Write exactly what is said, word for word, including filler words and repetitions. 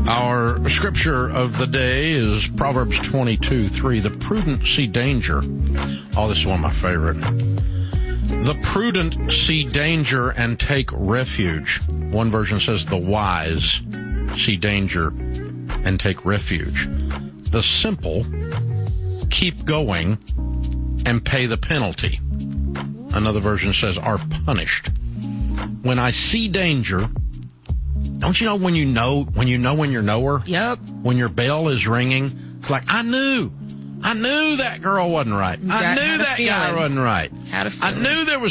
Our scripture of the day is Proverbs twenty-two three. The prudent see danger. Oh, this is one of my favorite. The prudent see danger and take refuge. One version says the wise see danger and take refuge. The simple keep going and pay the penalty. Another version says are punished. When I see danger, don't you know when you know when you know when you're knower? Yep. When your bell is ringing, it's like I knew, I knew that girl wasn't right. I knew that guy wasn't right. Had a I feeling. knew there was